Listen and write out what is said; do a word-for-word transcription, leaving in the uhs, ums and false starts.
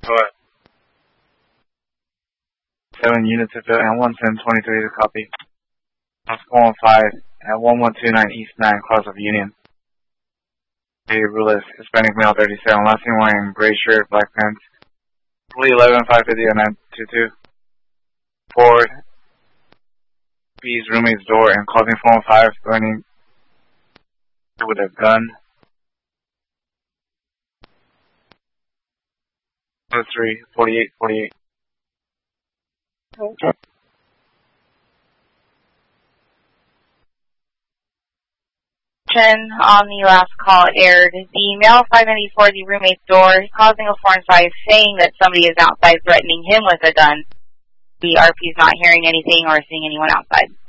Go ahead. Seven units to fill and one ten twenty-three to copy. four one five at one one two nine East nine, Cross of Union. Hey, Rulis, Hispanic male thirty-seven, last name wearing gray shirt, black pants. Lee eleven five fifty and nine two two. Ford B's roommate's door and causing four one five burning with a gun. three forty-eight forty-eight. Okay. On the last call aired, the male five ninety-four, the roommate's door, causing a four and five, saying that somebody is outside threatening him with a gun. The R P is not hearing anything or seeing anyone outside.